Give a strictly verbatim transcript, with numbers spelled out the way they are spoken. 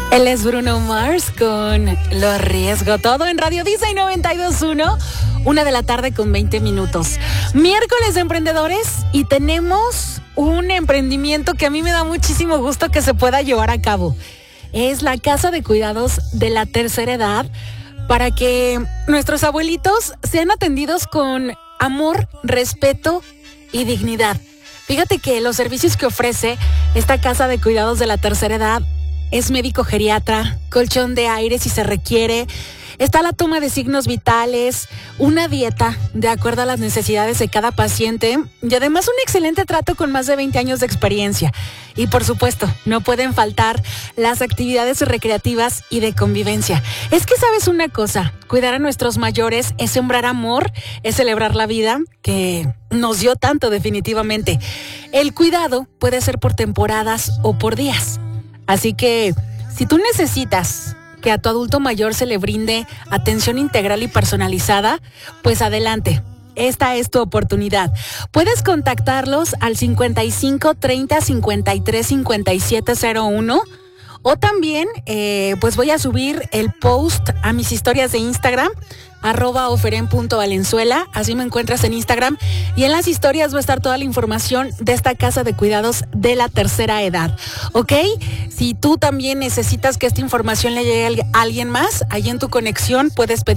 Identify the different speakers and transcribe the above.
Speaker 1: Él es Bruno Mars con Lo Arriesgo Todo en Radio Disney noventa y dos punto uno, una de la tarde con veinte minutos. Miércoles de emprendedores y tenemos un emprendimiento que a mí me da muchísimo gusto que se pueda llevar a cabo. Es la Casa de Cuidados de la Tercera Edad para que nuestros abuelitos sean atendidos con amor, respeto y dignidad. Fíjate que los servicios que ofrece esta Casa de Cuidados de la Tercera Edad es médico geriatra, colchón de aire si se requiere, está la toma de signos vitales, una dieta de acuerdo a las necesidades de cada paciente y además un excelente trato con más de veinte años de experiencia. Y por supuesto, no pueden faltar las actividades recreativas y de convivencia. Es que sabes una cosa, cuidar a nuestros mayores es sembrar amor, es celebrar la vida que nos dio tanto definitivamente. El cuidado puede ser por temporadas o por días. Así que, si tú necesitas que a tu adulto mayor se le brinde atención integral y personalizada, pues adelante. Esta es tu oportunidad. Puedes contactarlos al cincuenta y cinco, treinta, cincuenta y tres, cincuenta y siete cero uno o también, eh, pues voy a subir el post a mis historias de Instagram, arroba oferen punto valenzuela, así me encuentras en Instagram, y en las historias va a estar toda la información de esta Casa de Cuidados de la Tercera Edad, ¿ok? Si tú también necesitas que esta información le llegue a alguien más, ahí en tu conexión puedes pedir